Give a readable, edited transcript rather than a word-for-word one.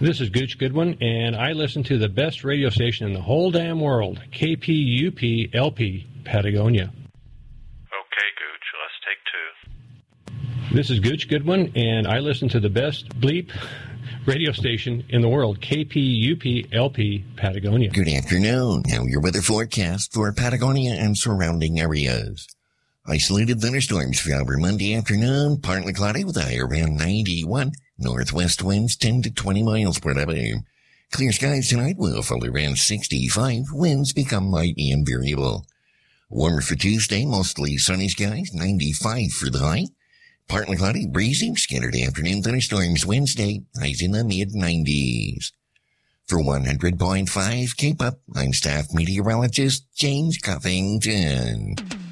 This is Gooch Goodwin, and I listen to the best radio station in the whole damn world, KPUP-LP, Patagonia. Okay, Gooch, let's take two. This is Gooch Goodwin, and I listen to the best bleep radio station in the world, KPUP-LP, Patagonia. Good afternoon. Now your weather forecast for Patagonia and surrounding areas. Isolated thunderstorms for our Monday afternoon, partly cloudy with a high around 91. Northwest winds 10 to 20 miles per hour. Clear skies tonight will fall around 65. Winds become light and variable. Warmer for Tuesday, mostly sunny skies, 95 for the high. Partly cloudy, breezy, scattered afternoon thunderstorms Wednesday, highs in the mid-90s. For 100.5 Cape Up, I'm staff meteorologist James Covington.